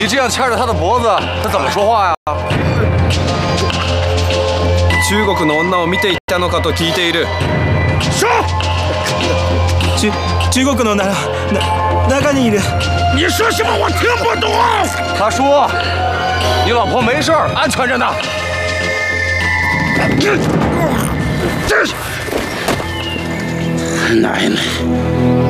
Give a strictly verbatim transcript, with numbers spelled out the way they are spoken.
你这样掐着他的脖子，他怎么说话呀？ 中国の女を見ていたのかと聞いている。 说。 中中国のなな中にいる。 你说什么？我听不懂。 他说，你老婆没事儿，安全着呢。 这。奶奶。